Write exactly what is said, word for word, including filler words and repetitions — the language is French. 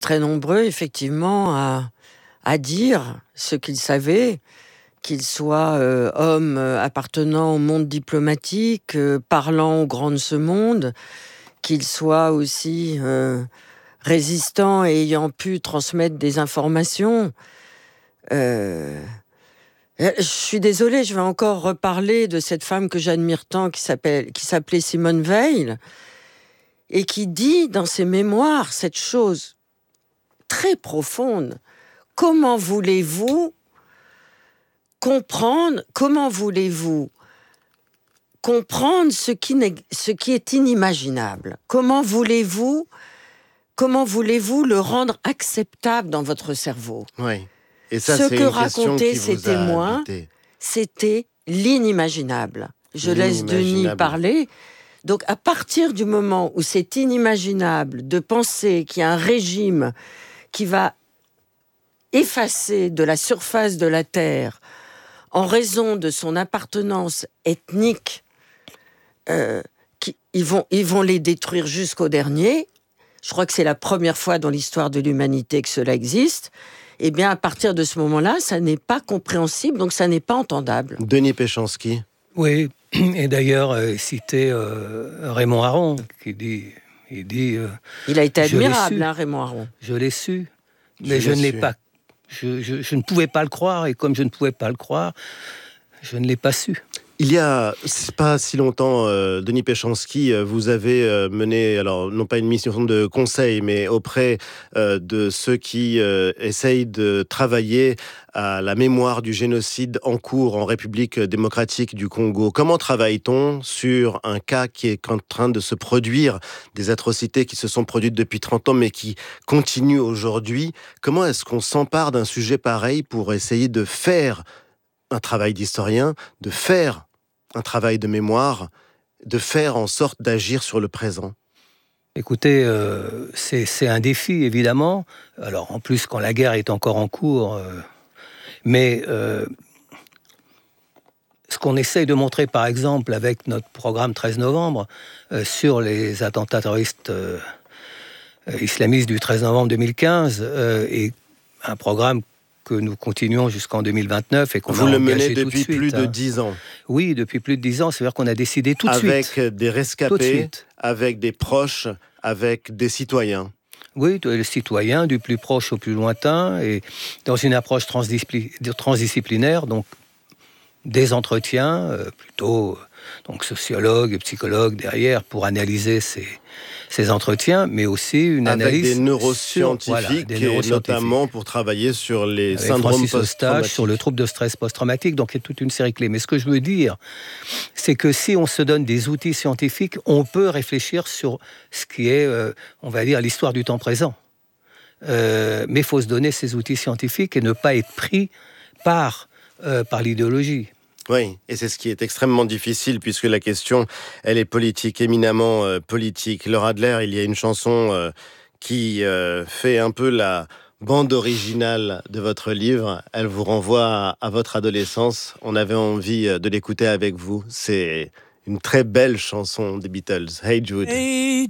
très nombreux, effectivement, à, à dire ce qu'ils savaient, qu'ils soient euh, hommes euh, appartenant au monde diplomatique, euh, parlant aux grands de ce monde, qu'ils soient aussi euh, résistants et ayant pu transmettre des informations. Euh, je suis désolée, je vais encore reparler de cette femme que j'admire tant, qui s'appelle, qui s'appelait Simone Veil, et qui dit dans ses mémoires cette chose très profonde. Comment voulez-vous comprendre, comment voulez-vous comprendre ce qui, n'est, ce qui est inimaginable? Comment voulez-vous, comment voulez-vous le rendre acceptable dans votre cerveau? Oui. Et ça, ce c'est que une question racontaient qui ces vous a témoins, habité. c'était l'inimaginable. Je laisse Denis L'inimaginable. parler. Donc, à partir du moment où c'est inimaginable de penser qu'il y a un régime qui va effacer de la surface de la Terre en raison de son appartenance ethnique, euh, qui, ils, vont, ils vont les détruire jusqu'au dernier. Je crois que c'est la première fois dans l'histoire de l'humanité que cela existe. Eh bien, à partir de ce moment-là, ça n'est pas compréhensible, donc ça n'est pas entendable. Denis Péchanski. Oui, et d'ailleurs, euh, citer euh, Raymond Aron, qui dit... Il, dit, euh, il a été je l'ai admirable, su. hein, Raymond Aron. Je l'ai su, mais Je je, l'ai ne l'ai su. pas. Je, je, je ne pouvais pas le croire, et comme je ne pouvais pas le croire, je ne l'ai pas su. Il y a c'est pas si longtemps, euh, Denis Péchanski, euh, vous avez euh, mené, alors non pas une mission de conseil, mais auprès euh, de ceux qui euh, essayent de travailler à la mémoire du génocide en cours en République démocratique du Congo. Comment travaille-t-on sur un cas qui est en train de se produire, des atrocités qui se sont produites depuis trente ans, mais qui continuent aujourd'hui? Comment est-ce qu'on s'empare d'un sujet pareil pour essayer de faire un travail d'historien, de faire un travail de mémoire, de faire en sorte d'agir sur le présent? Écoutez, euh, c'est, c'est un défi, évidemment. Alors, en plus, quand la guerre est encore en cours... Euh, mais euh, ce qu'on essaye de montrer, par exemple, avec notre programme treize novembre, euh, sur les attentats terroristes euh, islamistes du treize novembre deux mille quinze, euh, est un programme que nous continuons jusqu'en deux mille vingt-neuf et qu'on Vous a le engagé menez tout de depuis suite, plus de hein. dix ans. Oui, depuis plus de dix ans, c'est-à-dire qu'on a décidé tout de avec suite. Avec des Tout de rescapés, suite. avec des proches, avec des citoyens. Oui, les citoyens, du plus proche au plus lointain, et dans une approche transdiscipli- transdisciplinaire, donc des entretiens, euh, plutôt donc sociologues et psychologues derrière pour analyser ces, ces entretiens, mais aussi une avec analyse des neuroscientifiques, sur, voilà, des et neuroscientifiques. notamment pour travailler sur les Avec syndromes Francis Eustache, post-traumatiques. sur le trouble de stress post-traumatique, donc il y a toute une série clés. Mais ce que je veux dire, c'est que si on se donne des outils scientifiques, on peut réfléchir sur ce qui est, euh, on va dire, l'histoire du temps présent. Euh, mais il faut se donner ces outils scientifiques et ne pas être pris par, euh, par l'idéologie. Oui, et c'est ce qui est extrêmement difficile puisque la question, elle est politique, éminemment euh, politique. Laura Adler, il y a une chanson euh, qui euh, fait un peu la bande originale de votre livre. Elle vous renvoie à, à votre adolescence. On avait envie de l'écouter avec vous. C'est une très belle chanson des Beatles. Hey Jude. Hey